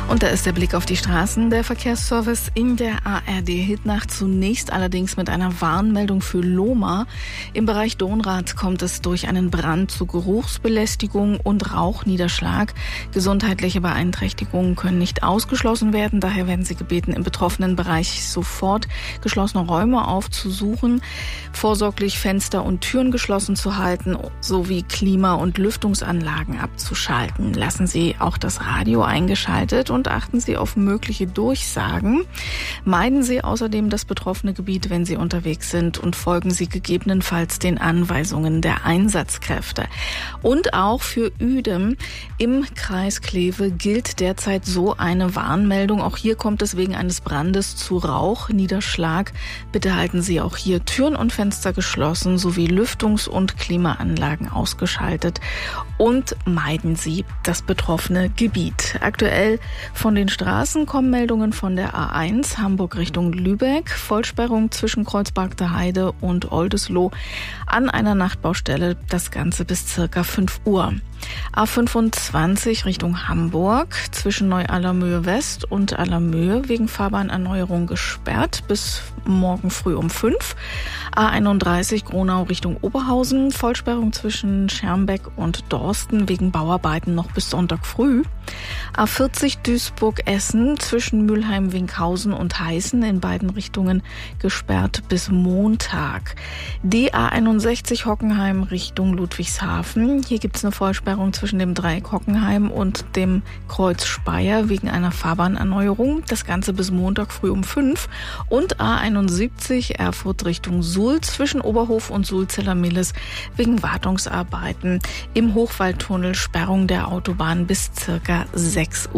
Und da ist der Blick auf die Straßen. Der Verkehrsservice in der ARD-Hitnacht zunächst allerdings mit einer Warnmeldung für Lohmar. Im Bereich Dohnrath kommt es durch einen Brand zu Geruchsbelästigung und Rauchniederschlag. Gesundheitliche Beeinträchtigungen können nicht ausgeschlossen werden. Daher werden Sie gebeten, im betroffenen Bereich sofort geschlossene Räume aufzusuchen, vorsorglich Fenster und Türen geschlossen zu halten, sowie Klima- und Lüftungsanlagen abzuschalten. Lassen Sie auch das Radio eingeschaltet und achten Sie auf mögliche Durchsagen. Meiden Sie außerdem das betroffene Gebiet, wenn Sie unterwegs sind, und folgen Sie gegebenenfalls den Anweisungen der Einsatzkräfte. Und auch für Uedem im Kreis Kleve gilt derzeit so eine Warnmeldung. Auch hier kommt es wegen eines Brandes zu Rauchniederschlag. Bitte halten Sie auch hier Türen und Fenster geschlossen sowie Lüftungs- und Klimaanlagen ausgeschaltet und meiden Sie das betroffene Gebiet. Aktuell von den Straßen kommen Meldungen von der A1 Hamburg Richtung Lübeck. Vollsperrung zwischen Kreuzberg der Heide und Oldesloe an einer Nachtbaustelle. Das Ganze bis circa 5 Uhr. A25 Richtung Hamburg zwischen Neu-Allermöhe West und Allermöhe wegen Fahrbahnerneuerung gesperrt bis morgen früh um 5. A31 Gronau Richtung Oberhausen, Vollsperrung zwischen Schermbeck und Dorsten wegen Bauarbeiten noch bis Sonntag früh. A40 Duisburg-Essen zwischen Mülheim-Winkhausen und Heißen in beiden Richtungen gesperrt bis Montag. Die A61 Hockenheim Richtung Ludwigshafen. Hier gibt es eine Vollsperrung zwischen dem Dreieck Hockenheim und dem Kreuz Speyer wegen einer Fahrbahnerneuerung. Das Ganze bis Montag früh um 5. Und A71 Erfurt Richtung Suhl zwischen Oberhof und Sulzeller-Milles wegen Wartungsarbeiten. Im Hochwaldtunnel Sperrung der Autobahn bis circa 6 Uhr.